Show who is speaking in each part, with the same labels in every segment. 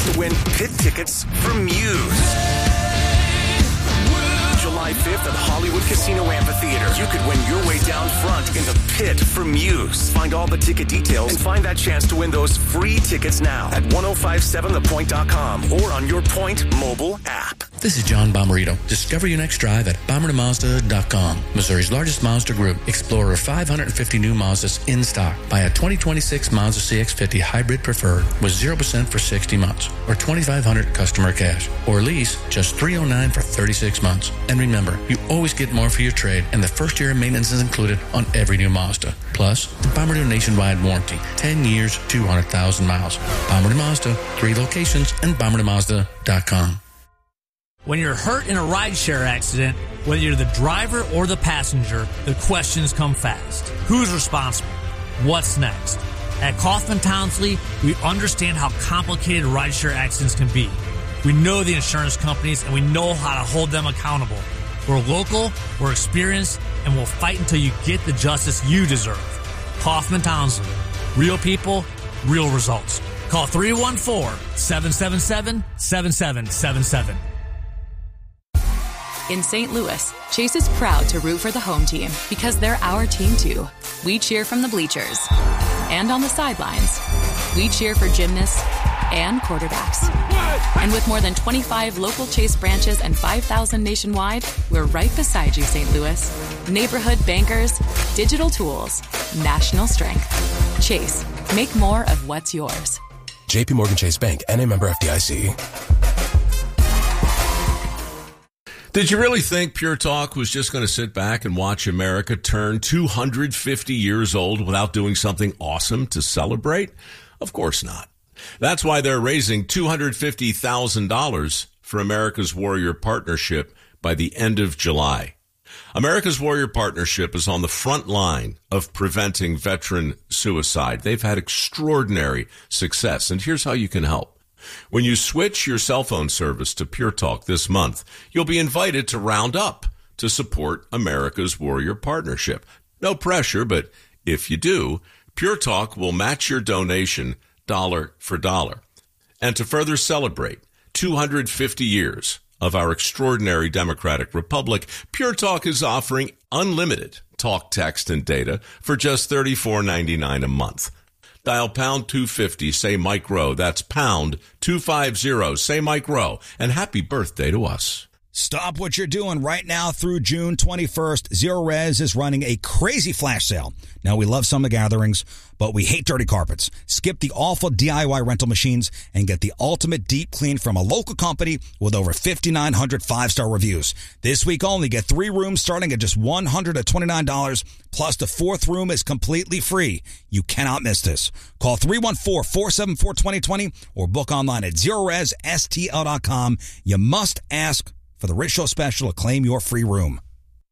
Speaker 1: to win pit tickets for Muse. July 5th at Hollywood Casino Amphitheater. You could win your way down front in the pit for Muse. Find all the ticket details and find that chance to win those free tickets now at 1057thepoint.com or on your Point mobile app.
Speaker 2: This is John Bomarito. Discover your next drive at BomaritoMazda.com. Missouri's largest Mazda group. Explore over 550 new Mazdas in stock. Buy a 2026 Mazda CX-50 Hybrid Preferred with 0% for 60 months or $2,500 customer cash. Or lease just $309 for 36 months. And remember, you always get more for your trade, and the first year of maintenance is included on every new Mazda. Plus, the Bomarito nationwide warranty, 10 years, 200,000 miles. Bomarito Mazda, 3 locations, and BomaritoMazda.com.
Speaker 3: When you're hurt in a rideshare accident, whether you're the driver or the passenger, the questions come fast. Who's responsible? What's next? At Kaufman Townsley, we understand how complicated rideshare accidents can be. We know the insurance companies, and we know how to hold them accountable. We're local, we're experienced, and we'll fight until you get the justice you deserve. Kaufman Townsley. Real people, real results. Call 314-777-7777.
Speaker 4: In St. Louis, Chase is proud to root for the home team because they're our team too. We cheer from the bleachers and on the sidelines. We cheer for gymnasts and quarterbacks. And with more than 25 local Chase branches and 5,000 nationwide, we're right beside you, St. Louis. Neighborhood bankers, digital tools, national strength. Chase, make more of what's yours.
Speaker 5: JP Morgan Chase Bank, N.A. member FDIC.
Speaker 6: Did you really think Pure Talk was just going to sit back and watch America turn 250 years old without doing something awesome to celebrate? Of course not. That's why they're raising $250,000 for America's Warrior Partnership by the end of July. America's Warrior Partnership is on the front line of preventing veteran suicide. They've had extraordinary success, and here's how you can help. When you switch your cell phone service to Pure Talk this month, you'll be invited to round up to support America's Warrior Partnership. No pressure, but if you do, Pure Talk will match your donation dollar for dollar. And to further celebrate 250 years of our extraordinary democratic republic, Pure Talk is offering unlimited talk, text, and data for just $34.99 a month. Dial pound 250, say Mike Rowe. That's pound 250, say Mike Rowe. And happy birthday to us.
Speaker 7: Stop what you're doing right now through June 21st. Zero Res is running a crazy flash sale. Now, we love summer gatherings, but we hate dirty carpets. Skip the awful DIY rental machines and get the ultimate deep clean from a local company with over 5,900 five-star reviews. This week only, get 3 rooms starting at just $129, plus the 4th room is completely free. You cannot miss this. Call 314-474-2020 or book online at ZeroResSTL.com. You must ask for the Rich Show Special to claim your free room.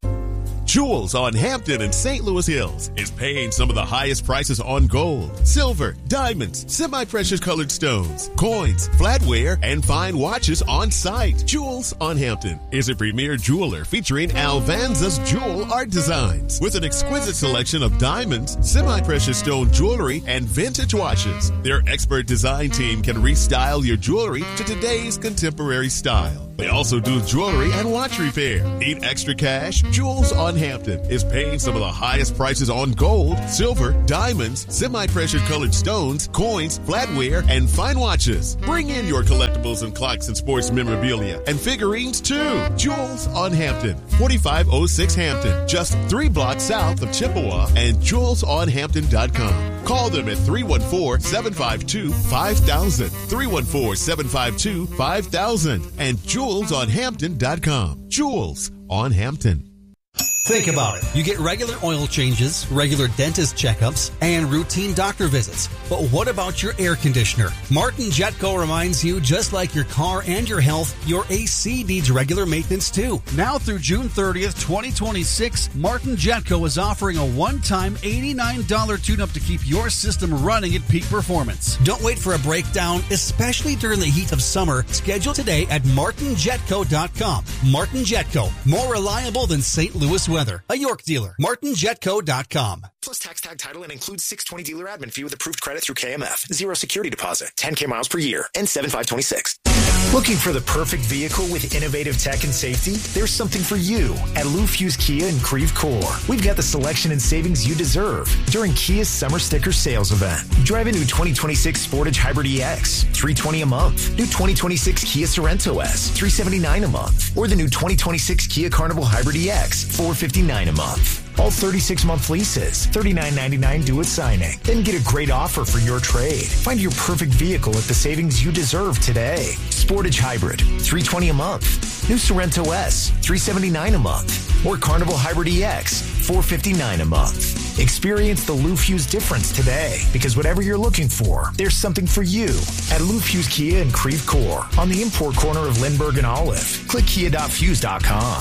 Speaker 8: Jewels on Hampton and St. Louis Hills is paying some of the highest prices on gold, silver, diamonds, semi-precious colored stones, coins, flatware, and fine watches on site. Jewels on Hampton is a premier jeweler featuring Alvanza's jewel art designs with an exquisite selection of diamonds, semi-precious stone jewelry, and vintage watches. Their expert design team can restyle your jewelry to today's contemporary style. They also do jewelry and watch repair. Need extra cash? Jewels on Hampton is paying some of the highest prices on gold, silver, diamonds, semi-precious colored stones, coins, flatware, and fine watches. Bring in your collectibles and clocks and sports memorabilia and figurines too. Jewels on Hampton, 4506 Hampton, just 3 blocks south of Chippewa, and jewelsonhampton.com. Call them at 314-752-5000, 314-752-5000, and jewelsonhampton.com. Jewels on Hampton.
Speaker 9: Think about it. You get regular oil changes, regular dentist checkups, and routine doctor visits. But what about your air conditioner? Martin Jetco reminds you, just like your car and your health, your AC needs regular maintenance too.
Speaker 10: Now through June 30th, 2026, Martin Jetco is offering a one-time $89 tune-up to keep your system running at peak performance.
Speaker 9: Don't wait for a breakdown, especially during the heat of summer. Schedule today at martinjetco.com. Martin Jetco, more reliable than St. Louis weather. weather. A York dealer. MartinJetco.com.
Speaker 11: Plus tax tag title and includes $620 dealer admin fee with approved credit through KMF. 0 security deposit. 10K miles per year. And 7526.
Speaker 12: Looking for the perfect vehicle with innovative tech and safety? There's something for you at Lou Fuse Kia in Creve Coeur. We've got the selection and savings you deserve during Kia's Summer Sticker Sales Event. Drive a new 2026 Sportage Hybrid EX, $320 a month. New 2026 Kia Sorento S, $379 a month. Or the new 2026 Kia Carnival Hybrid EX, $459 a month. All 36-month leases, $39.99 due at signing. Then get a great offer for your trade. Find your perfect vehicle at the savings you deserve today. Sportage Hybrid, $320 a month. New Sorento S, $379 a month. Or Carnival Hybrid EX, $459 a month. Experience the Lou Fuse difference today, because whatever you're looking for, there's something for you at Lou Fuse Kia in Creve Coeur on the import corner of Lindbergh and Olive. Click kia.fuse.com.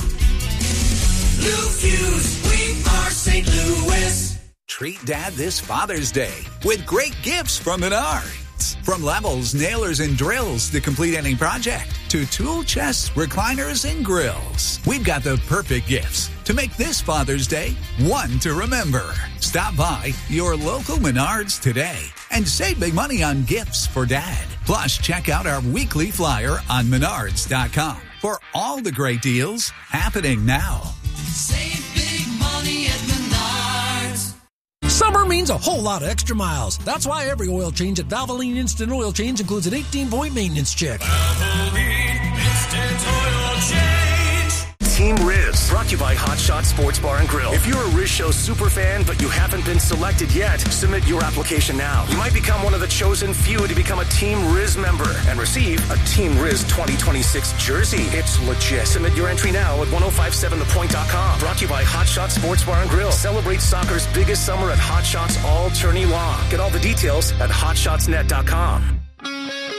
Speaker 13: Lou Fuse, we are St. Louis. Treat Dad this Father's Day with great gifts from Menards. From levels, nailers, and drills to complete any project, to tool chests, recliners, and grills. We've got the perfect gifts to make this Father's Day one to remember. Stop by your local Menards today and save big money on gifts for Dad. Plus, check out our weekly flyer on Menards.com for all the great deals happening now.
Speaker 14: Save big money at Menards.
Speaker 15: Summer means a whole lot of extra miles. That's why every oil change at Valvoline Instant Oil Change includes an 18-point maintenance check.
Speaker 13: Valvoline Instant Oil Change.
Speaker 1: Team Riz, brought to you by Hot Shot Sports Bar and Grill. If you're a Riz Show super fan, but you haven't been selected yet, submit your application now. You might become one of the chosen few to become a Team Riz member and receive a Team Riz 2026 jersey. It's legit. Submit your entry now at 1057thepoint.com. Brought to you by Hot Shot Sports Bar and Grill. Celebrate soccer's biggest summer at Hot Shots all tourney long. Get all the details at hotshotsnet.com.